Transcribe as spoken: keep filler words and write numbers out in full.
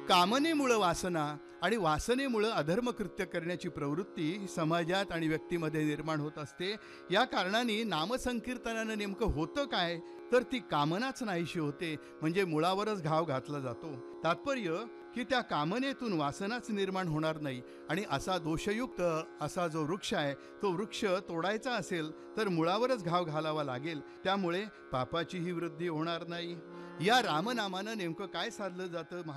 कामनेमुळं वासना आणि वासनेमुळं अधर्म कृत्य करण्याची प्रवृत्ती समाजात आणि व्यक्तीमध्ये निर्माण होत असते. या कारणाने नामसंकीर्तनानं नेमकं होतं काय, तर ती कामनाच नाहीशी होते, म्हणजे मुळावरच घाव घातला जातो. तात्पर्य की त्या कामनेतून वासनाच निर्माण होणार नाही आणि असा दोषयुक्त असा जो वृक्ष आहे तो वृक्ष तोडायचा असेल तर मुळावरच घाव घालावा लागेल. त्यामुळे पापाचीही वृद्धी होणार नाही. या रामनामानं नेमकं काय साधलं जातं?